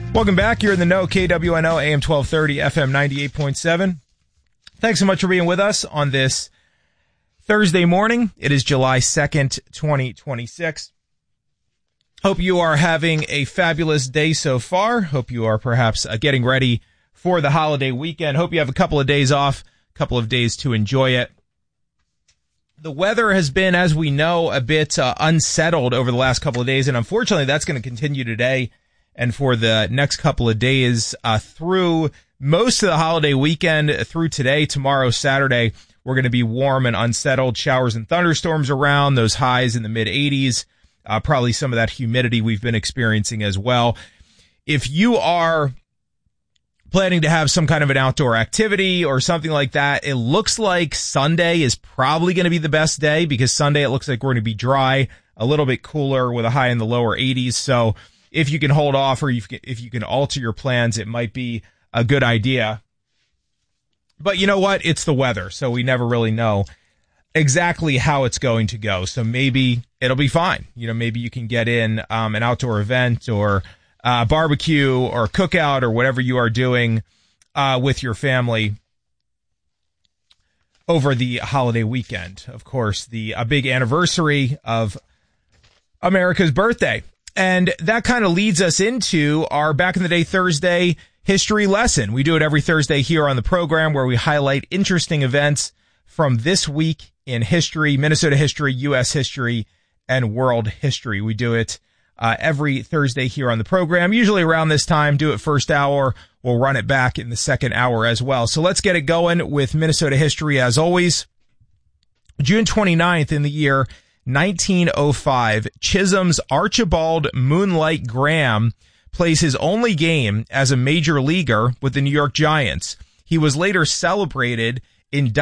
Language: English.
Welcome back. You're in the know. KWNO, AM 1230, FM 98.7. Thanks so much for being with us on this Thursday morning. It is July 2nd, 2026. Hope you are having a fabulous day so far. Hope you are perhaps getting ready for the holiday weekend. Hope you have a couple of days off, a couple of days to enjoy it. The weather has been, as we know, a bit unsettled over the last couple of days, and unfortunately that's going to continue today and for the next couple of days through most of the holiday weekend, through today, tomorrow, Saturday. We're going to be warm and unsettled, showers and thunderstorms around, those highs in the mid-80s, probably some of that humidity we've been experiencing as well. If you are planning to have some kind of an outdoor activity or something like that, it looks like Sunday is probably going to be the best day, because Sunday it looks like we're going to be dry, a little bit cooler with a high in the lower 80s. So if you can hold off, or if you can alter your plans, it might be a good idea. But you know what? It's the weather, so we never really know exactly how it's going to go. So maybe it'll be fine. You know, maybe you can get in an outdoor event or barbecue or cookout or whatever you are doing with your family over the holiday weekend. Of course, a big anniversary of America's birthday. And that kind of leads us into our Back in the Day Thursday history lesson. We do it every Thursday here on the program, where we highlight interesting events from this week in history, Minnesota history, U.S. history, and world history. We do it every Thursday here on the program, usually around this time. Do it first hour. We'll run it back in the second hour as well. So let's get it going with Minnesota history as always. June 29th in the year 1905, Chisholm's Archibald Moonlight Graham plays his only game as a major leaguer with the New York Giants. He was later celebrated in